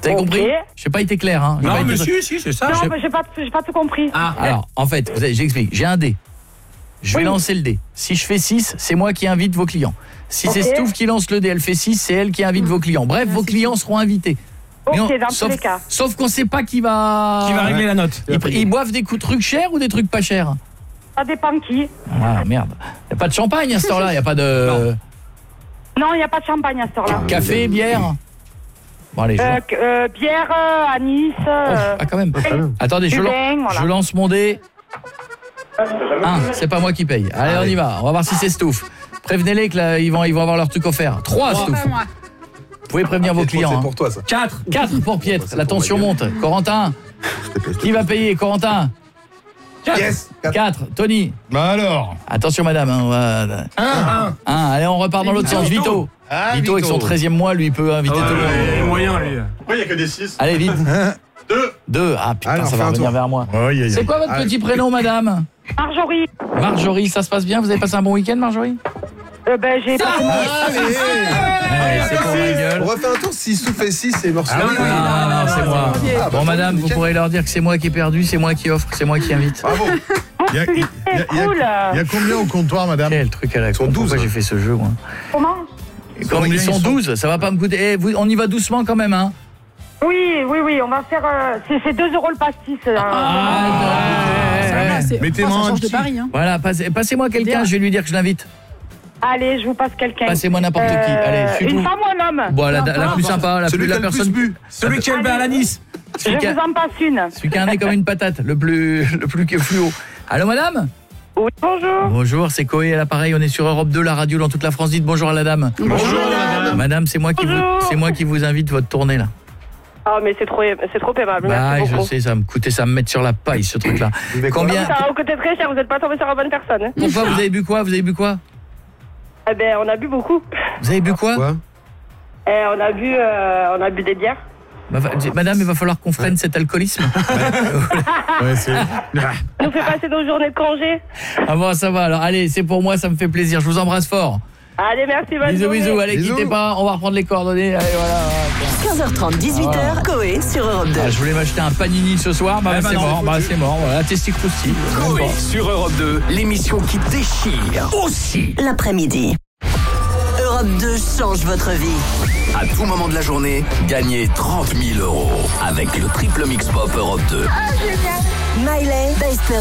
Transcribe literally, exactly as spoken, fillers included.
T'as okay. compris? Je sais pas été clair hein. Non mais si si c'est ça. Non mais j'ai pas j'ai pas tout compris. Ah alors en fait, vous avez, j'explique, j'ai un dé. Je vais oui. lancer le dé. Si je fais six, c'est moi qui invite vos clients. Si okay. c'est Stouff qui lance le dé, elle fait six, c'est elle qui invite mmh. vos clients. Bref, mmh. vos clients seront invités. OK, on, dans sauf, tous les cas. Sauf qu'on sait pas qui va qui va régler ouais. la note. Ils, ils boivent des coups de trucs chers ou des trucs pas chers? Ça dépend qui. Ah merde. Y a pas de champagne à ce temps-là, y a pas de Non. Non, il n'y a pas de champagne à ce temps-là. Café, bière. Bon allez, je euh, euh, bière, euh, anis. Euh, ah quand même. Attendez, je, bain, lan voilà. je lance mon dé. Un, c'est pas moi qui paye. Allez, on y va. On va voir si c'est Stouff. Prévenez-les que là, ils vont ils vont avoir leur truc offert. trois Stouff. Vous pouvez prévenir vos clients. C'est pour toi ça. quatre. quatre pour Pietre. La tension monte. Corentin. Qui va payer? Corentin. Yes. quatre. Tony. Bah alors. Attention madame. un. un. un. Allez, on repart dans l'autre sens. Vito. Ah, Vito avec son treizième mois, lui, il peut inviter ah ouais, tout le monde. Il est moyen, lui. Pourquoi il n'y a que des six? Allez, vite. deux. deux. Ah putain, Alors, ça va revenir vers moi. Oh, yeah, yeah. C'est quoi votre Allez. petit prénom, madame? Marjorie. Marjorie, ça se passe bien? Vous avez passé un bon week-end, Marjorie? Euh, ben, j'ai passé mon... Allez. Allez, c'est pour ma gueule. On refait un tour, si Stouff fait six, c'est morceau. Ah oui, non, non, non, c'est moi. Ah, bah, bon, madame, vous nickel. pourrez leur dire que c'est moi qui ai perdu, c'est moi qui offre, c'est moi qui invite. Bravo. Il y a, il y a- il y a- cool. il y a combien au comptoir, madame? Quel truc à la con. Pourquoi j'ai fait ce jeu, moi? Comment? Comme ils sont douze, ça va pas me coûter. Eh, vous, on y va doucement quand même, hein? Oui, oui, oui, on va faire... Euh, c'est deux euros le pastis. Euh, Ah, ouais, ouais. Mettez-moi un petit... Hein. Voilà, passez, passez-moi quelqu'un, je vais lui dire que je l'invite. Allez, je vous passe quelqu'un. Passez-moi n'importe qui. Allez, Euh, suis-tout. une femme ou un homme? Bon, la, la plus sympa, la Celui plus qui a la le plus personne. bu. Celui qui a le bain à la Nice. Je Celui qui a- vous en passe une. celui qui a un nez comme une patate, le plus le plus fluo. Allô madame? Oui, bonjour. Bonjour, c'est Coé à l'appareil, on est sur Europe deux, la radio dans toute la France. Dites bonjour à la dame. Bonjour, madame. Madame, c'est moi qui vous Bonjour. c'est moi qui vous invite votre tournée là. Ah, mais c'est trop, c'est trop aimable. Bah, Merci je beaucoup. sais, ça me coûtait ça me mettre sur la paille ce truc là. Combien? Ça va vous coûter très cher, vous n'êtes pas tombé sur la bonne personne. Hein. Pourquoi vous avez bu quoi? Vous avez bu quoi? Eh ben, on a bu beaucoup. Vous avez bu quoi? Quoi? Eh, on a bu, euh, on a bu des bières. Bah, va- Madame, il va falloir qu'on freine cet alcoolisme. Ouais, c'est... On nous fait passer nos journées de congé. Ah bon, ça va. Alors allez, c'est pour moi, ça me fait plaisir. Je vous embrasse fort. Allez, merci, bonne Bisous, journée. bisous. Allez, Bisous. quittez pas, on va reprendre les coordonnées. Allez, voilà. quinze heures trente, dix-huit heures, Coé sur Europe deux. Ah, je voulais m'acheter un panini ce soir, bah, Eh bah ben c'est non, mort, bah c'est mort, voilà, testicrousti. Coé sur Europe deux, l'émission qui déchire aussi. L'après-midi. Europe deux change votre vie. À tout moment de la journée, gagnez trente mille euros avec le triple mix pop Europe deux. Miley, Bester